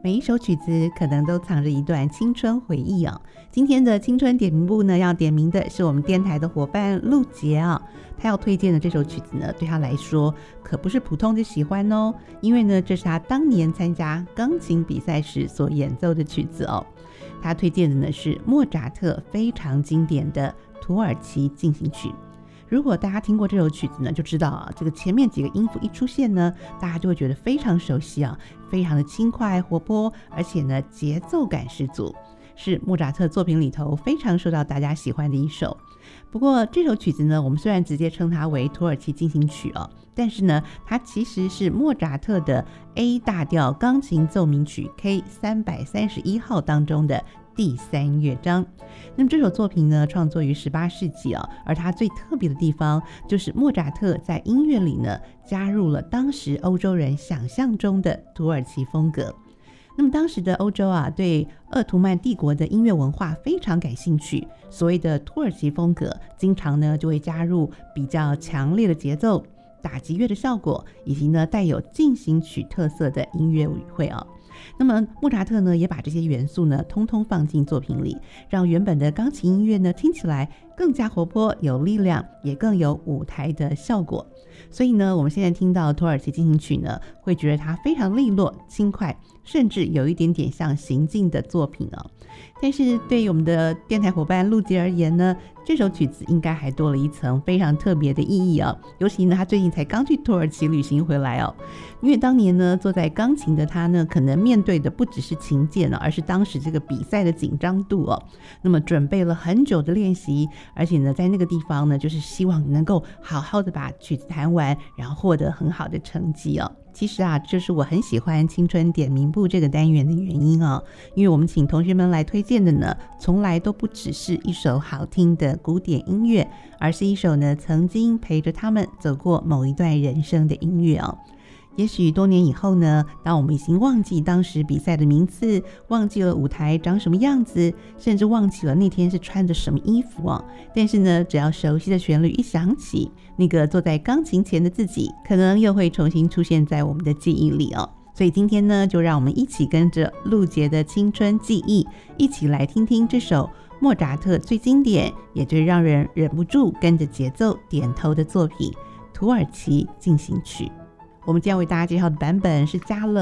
每一首曲子可能都藏着一段青春回忆啊。今天的青春点名部呢，要点名的是我们电台的伙伴陆杰啊，他要推荐的这首曲子呢，对他来说可不是普通的喜欢哦，因为呢，这是他当年参加钢琴比赛时所演奏的曲子哦。他推荐的呢是莫扎特非常经典的土耳其进行曲。如果大家听过这首曲子呢，就知道啊，这个前面几个音符一出现呢，大家就会觉得非常熟悉啊，非常的轻快活泼，而且呢节奏感十足，是莫扎特作品里头非常受到大家喜欢的一首。不过这首曲子呢，我们虽然直接称它为土耳其进行曲哦，但是呢它其实是莫扎特的 A 大调钢琴奏鸣曲 K331 号当中的第3乐章。那么这首作品呢，创作于18世纪啊，而它最特别的地方就是莫扎特在音乐里呢加入了当时欧洲人想象中的土耳其风格。那么当时的欧洲啊，对鄂图曼帝国的音乐文化非常感兴趣，所谓的土耳其风格经常呢就会加入比较强烈的节奏、打击乐的效果，以及呢带有进行曲特色的音乐语汇啊。那么莫扎特呢也把这些元素呢通通放进作品里，让原本的钢琴音乐呢听起来更加活泼有力量，也更有舞台的效果。所以呢我们现在听到土耳其进行曲呢，会觉得它非常利落轻快，甚至有一点点像行进的作品哦。但是对于我们的电台伙伴陆杰而言呢，这首曲子应该还多了一层非常特别的意义哦。尤其呢他最近才刚去土耳其旅行回来哦，因为当年呢坐在钢琴的他呢，可能面对的不只是琴键而是当时这个比赛的紧张度哦。那么准备了很久的练习，而且呢在那个地方呢，就是希望能够好好的把曲子弹完，然后获得很好的成绩哦。其实啊，这是我很喜欢青春点名部这个单元的原因哦，因为我们请同学们来推荐的呢，从来都不只是一首好听的古典音乐，而是一首呢曾经陪着他们走过某一段人生的音乐哦。也许多年以后呢，当我们已经忘记当时比赛的名次，忘记了舞台长什么样子，甚至忘记了那天是穿着什么衣服哦，但是呢只要熟悉的旋律一响起，那个坐在钢琴前的自己可能又会重新出现在我们的记忆里哦。所以今天呢，就让我们一起跟着陆杰的青春记忆，一起来听听这首莫扎特最经典也最让人忍不住跟着节奏点头的作品《土耳其进行曲》。我们今天为大家介绍的版本是加了